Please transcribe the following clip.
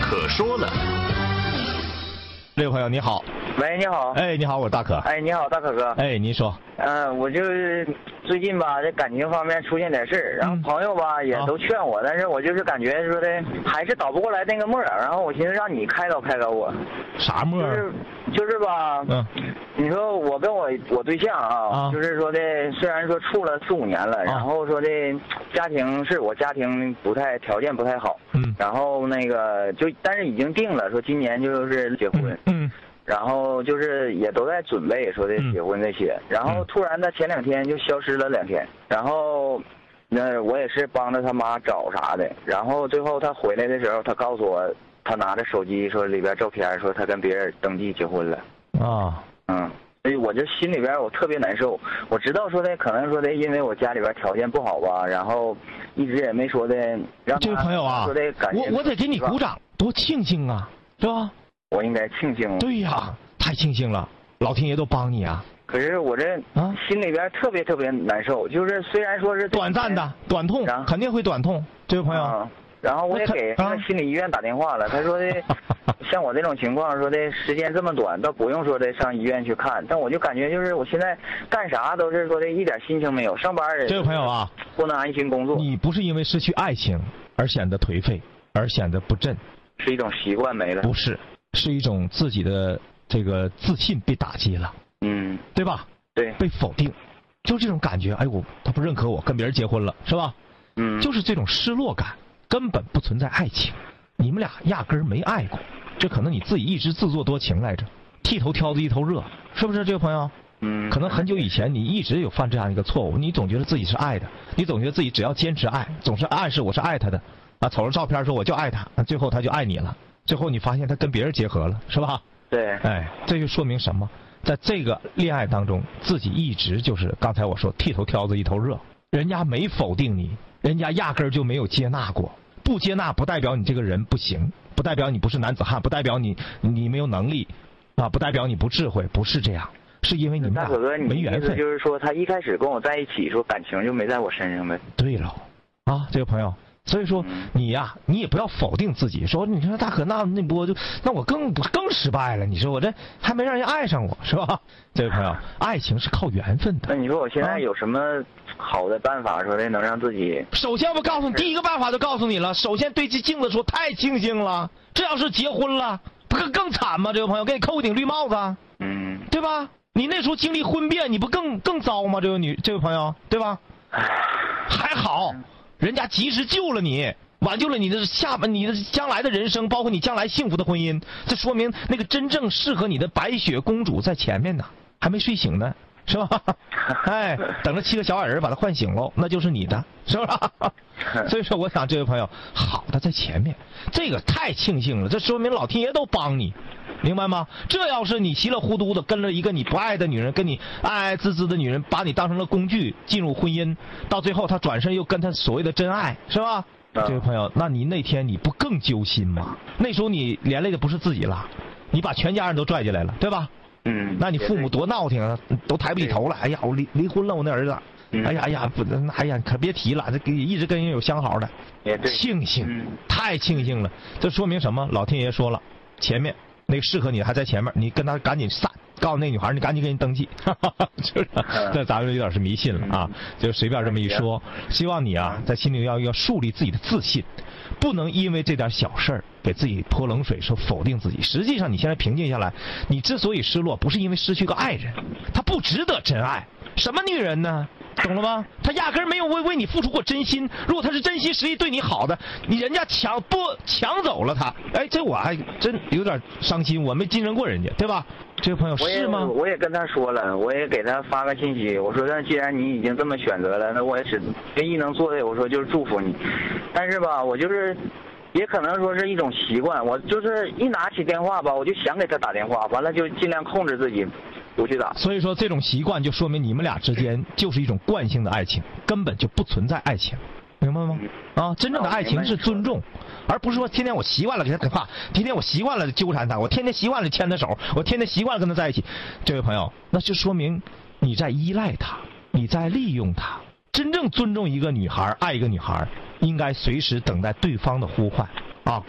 可说了。 这位朋友你好。 喂，你好。 哎，你好，我是大可。 哎，你好，大可哥。 哎，您说。 我就是最近吧，这感情方面出现点事儿，然后朋友吧也都劝我，但是我就是感觉说的还是倒不过来那个沫儿，然后我寻思让你开导开导我。 啥沫儿？ 就是吧，你说我跟我对象啊，就是说的虽然说处了4、5年了，然后说的家庭是我家庭条件不太好，然后那个但是已经定了，说今年就是结婚，然后就是也都在准备说的结婚这些，然后突然他前2天就消失了2天，然后那我也是帮着他妈找啥的，然后最后他回来的时候，他告诉我他拿着手机说里边照片，说他跟别人登记结婚了啊，所以我就心里边我特别难受，我知道说的可能说的因为我家里边条件不好吧，然后一直也没说的让这位朋友啊，我得给你鼓掌，多庆幸啊，是吧？ 我应该庆幸。 对呀，太庆幸了，老天爷都帮你啊。 可是我这心里边特别特别难受，就是虽然说是短暂的短痛，肯定会短痛，这位朋友。 然后我也给那个心理医院打电话了，他说的像我这种情况，说的时间这么短，倒不用说的上医院去看。但我就感觉就是我现在干啥都是说的一点心情没有，上班人。 这位朋友啊， 不能安心工作。 你不是因为失去爱情而显得颓废，而显得不振， 是一种习惯没了。 不是，是一种自己的这个自信被打击了，对吧？ 对， 被否定，就这种感觉。哎呦，他不认可我，跟别人结婚了，是吧？就是这种失落感。根本不存在爱情，你们俩压根儿没爱过，这可能你自己一直自作多情来着，剃头挑子一头热，是不是这位朋友？可能很久以前你一直有犯这样一个错误，你总觉得自己是爱的，你总觉得自己只要坚持爱，总是暗示我是爱他的，瞅着照片说我就爱他，最后他就爱你了，最后你发现他跟别人结合了，是吧？ 对。 哎，这就说明什么？在这个恋爱当中，自己一直就是刚才我说剃头挑子一头热，人家没否定你。人家压根儿就没有接纳过，不接纳不代表你这个人不行，不代表你不是男子汉，不代表你没有能力，不代表你不智慧，不是这样，是因为你们俩没缘分。 就是说他一开始跟我在一起，说感情就没在我身上呗。 对了，这个朋友，所以说你呀，你也不要否定自己，说你说大可那我更失败了，你说我这还没让人爱上我，是吧？这位朋友，爱情是靠缘分的。 那你说我现在有什么好的办法说的能让自己？ 首先我告诉你，第一个办法就告诉你了，首先对着镜子说太庆幸了，这要是结婚了不更惨吗？这位朋友，给你扣一顶绿帽子，对吧？你那时候经历婚变，你不更糟吗？这位朋友，对吧？还好人家及时救了你，挽救了你的将来的人生，包括你将来幸福的婚姻，这说明那个真正适合你的白雪公主在前面呢，还没睡醒呢，是吧？哎，等着7个小矮人把他唤醒喽，那就是你的，是吧？所以说，我想这位朋友，好的在前面，这个太庆幸了，这说明老天爷都帮你，明白吗？这要是你稀里糊涂的跟了一个你不爱的女人，跟你爱滋滋的女人，把你当成了工具进入婚姻，到最后他转身又跟他所谓的真爱，是吧？这位朋友，那你那天你不更揪心吗？那时候你连累的不是自己了，你把全家人都拽进来了，对吧？那你父母多闹挺啊，都抬不起头来。哎呀，我离婚了，我那儿子。哎呀，可别提了，这一直跟人有相好的。庆幸，太庆幸了。这说明什么？老天爷说了，前面那个适合你的还在前面，你跟他赶紧散。告诉那女孩，你赶紧给你登记，就是这咱们有点是迷信了啊，就随便这么一说。希望你啊，在心里要树立自己的自信，不能因为这点小事儿给自己泼冷水，说否定自己。实际上，你现在平静下来，你之所以失落，不是因为失去个爱人，他不值得真爱。什么女人呢？懂了吗？他压根儿没有为你付出过真心。如果他是真心实意对你好的，人家抢走了他，哎，这我还真有点伤心。我没竞争过人家，对吧？这位朋友是吗？ 我也跟他说了，我也给他发个信息，我说那既然你已经这么选择了，那我也唯一能做的，我说就是祝福你。但是吧，我就是也可能说是一种习惯，我就是一拿起电话吧，我就想给他打电话，完了就尽量控制自己不去打。 所以说这种习惯就说明你们俩之间就是一种惯性的爱情，根本就不存在爱情，明白吗？真正的爱情是尊重，而不是说天天我习惯了给他打电话，天天我习惯了纠缠他，我天天习惯了牵他手，我天天习惯了跟他在一起。这位朋友，那就说明你在依赖他，你在利用他。真正尊重一个女孩，爱一个女孩，应该随时等待对方的呼唤啊。